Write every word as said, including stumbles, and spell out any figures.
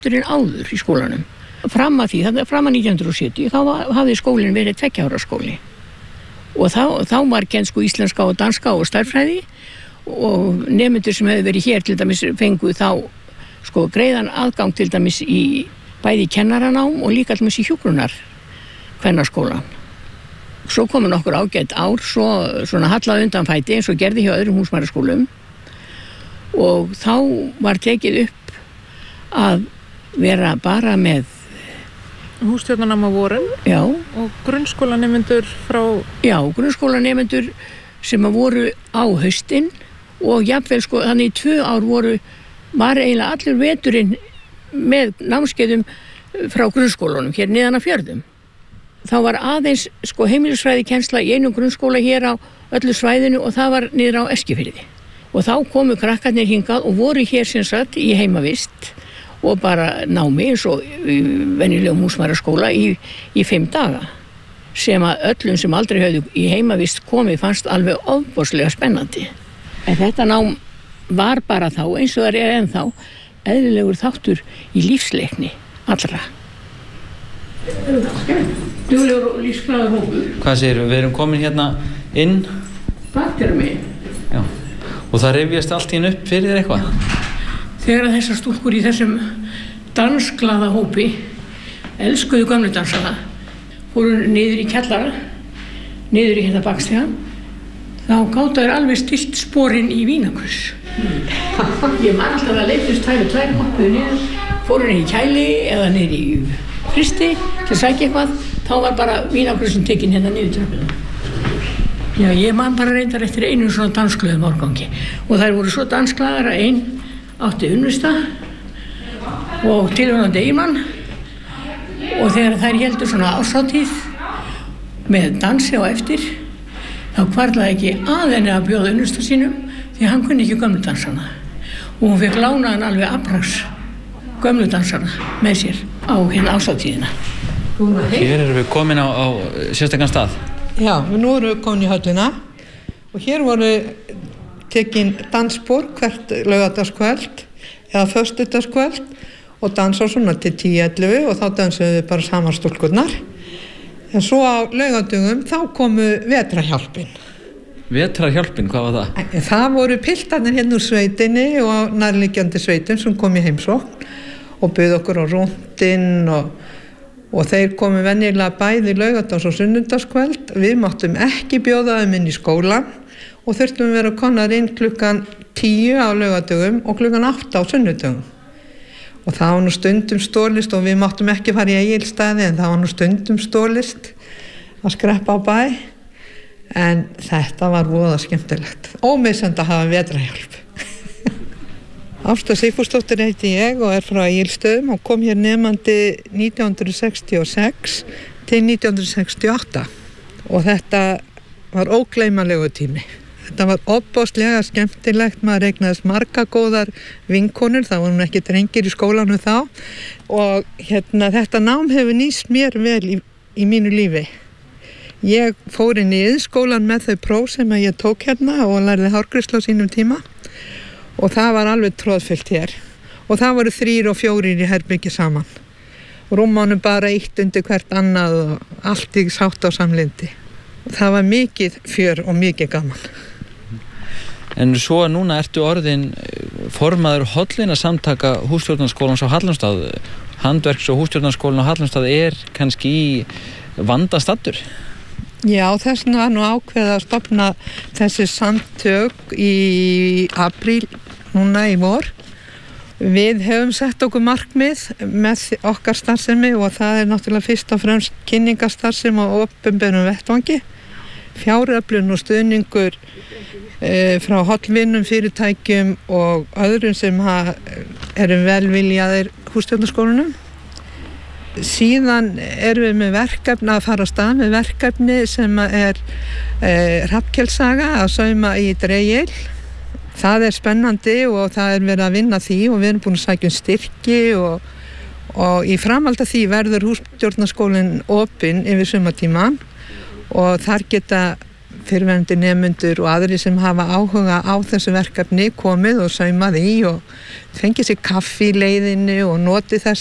en áður í skólanum. Fram að því, þannig fram að nítján hundruð og sjötíu, þá hafði skólinn verið tveggja ára skóli. Og þá, þá var kennd sko íslenska og danska og stærðfræði og nemendur sem hefur verið hér til dæmis fengu þá sko greiðan aðgang til dæmis í bæði kennaranám og líka til dæmis í hjúkrunar kvennaskólan. Svo komu nokkur ágætt ár, svo svona hallað undanfæti eins og gerði hjá öðrum húsmæðraskólum og þá var tekið upp að vera bara með hússtjórnarnám á vorin. Já. Og grunnskólanemendur frá... Já, grunnskólanemendur sem að voru á haustin og jafnvel sko þannig í tvö ár voru var eiginlega allur veturinn með námskeiðum frá grunnskólanum hér niðan af fjörðum. Þá var aðeins sko heimilisfræði kennsla í einum grunnskóla hér á öllu svæðinu og það var niður á Eskifirði. Og þá komu krakkarnir hingað og voru hér sem sagt í heimavist og bara námi eins og venjulegum húsmæðraskóla í, í fimm daga sem að öllum sem aldrei höfðu í heimavist komið fannst alveg ofboðslega spennandi. En þetta nám var bara þá eins og það er ennþá eðlilegur þáttur í lífsleikni allra. Duglegur og lífsglaður hópur. Hvað segirðu? Við erum komin hérna inn. Baktir mig. Já. Og það rifjast allt í upp fyrir þér eitthvað? Já. Þegar að þessar stúlkur í þessum dansglaða hópi elskuðu gömlu dansana fóru niður í kjallara, niður í hérna bakstegan, þá gátu þær alveg stillt sporin í Vínakruss. Mm. Ég man alltaf að leitust tvær og tvær hoppuðu niður, fóru niður í kæli eða niður í fristi til að sækja eitthvað, þá var bara Vínakrussin tekin hérna niður tröppuna. Já, ég man bara reyndar eftir einu svona dansglöðum árgangi og þær voru svo dansglaðar að ein átti unnvista og tilvonandi eiginmann og þegar þær héldu svona árshátíð með dansi á eftir þá hvarflaði ekki að henni að bjóða unnvista sínum því hann kunni ekki gömlu dansana og hún fekk lánaðan alveg afraks gömlu dansana með sér á hérna árshátíðina. Hér erum við komin á, á sérstakann stað. Já, nú erum við komin í höllina og hér voru tekin dansspor hvert laugardagskvöld eða föstudagskvöld og dansa svona til tíu ellefu og þá dansuðu við bara saman stúlkurnar. En svo á laugardögum þá komu vetrarhjálpin. Vetrarhjálpin, hvað var það? Það voru piltarnir hérna úr sveitinni og nærliggjandi sveitin sem kom í heimsókn og buðu okkur á rúndinn og, og þeir komu venjulega bæði laugardags- og sunnudagskvöld. Við máttum ekki bjóða þeim inn í skólann og þurftum að vera konar inn klukkan tíu á laugardögum og klukkan átta á sunnudögum. Og það var nú stundum stólist og við máttum ekki fara í Egilsstaði en það var nú stundum stólist að skreppa á bæ. En þetta var voða skemmtilegt. Ómissandi að hafa vetrarhjálp. Ásta Sigfúsdóttir heiti ég og er frá Egilsstöðum og kom hér nemandi nítján hundruð sextíu og sex til nítján hundruð sextíu og átta. Og þetta var ógleymanlegur tími. Þetta var ofboðslega skemmtilegt, maður eignaðist marga góðar vinkonur, það voru ekki drengir í skólanum þá og hérna þetta nám hefur nýst mér vel í, í mínu lífi. Ég fór inn í iðnskólann með þau próf sem ég tók hérna og lærði hárgreiðslu á sínum tíma og það var alveg troðfullt hér og það voru þrír og fjórir í herbyggi saman. Rúmánum bara eitt undir hvert annað og allt í sátt á samlyndi. Það var mikið fjör og mikið gaman. En svo núna ertu orðin formaður hollina samtaka hússtjórnarskólans á Hallormsstað. Handverks- og hússtjórnarskólinn á Hallormsstað er kannski í vandastaddur. Já, þess vegna var nú ákveðið að stofna þessi samtök í apríl núna í vor. Við hefum sett okkur markmið með okkar starfsemi og það er náttúrulega fyrst og fremst kynningastarfsemi og opinberum vettvangi. Fjáröflun og stuðningur e, frá hollvinum, fyrirtækjum og öðrum sem ha, eru velviljaðir hússtjórnarskólanum. Síðan erum við með verkefni að fara af stað með verkefni sem er e, Hrafnkelssaga að sauma í dregill. Það er spennandi og það er verið að vinna því og við erum búin að sækja um styrki og, og í framhaldi af því verður hússtjórnarskólinn opinn yfir sumartímann og þar geta fyrrverandi nemendur og aðri sem hafa áhuga á þessu verkefni komið og saumað í og fengið sér kaffi í leiðinu og notið þess